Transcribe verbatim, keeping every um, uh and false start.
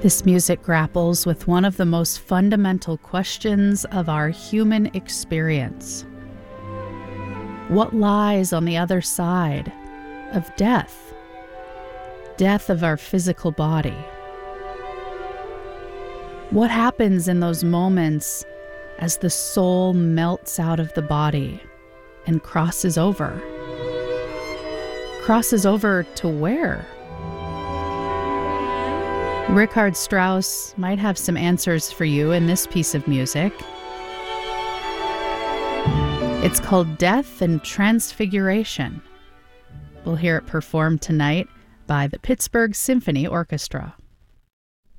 This music grapples with one of the most fundamental questions of our human experience. What lies on the other side of death? Death of our physical body. What happens in those moments as the soul melts out of the body and crosses over? Crosses over to where? Richard Strauss might have some answers for you in this piece of music. It's called Death and Transfiguration. We'll hear it performed tonight by the Pittsburgh Symphony Orchestra.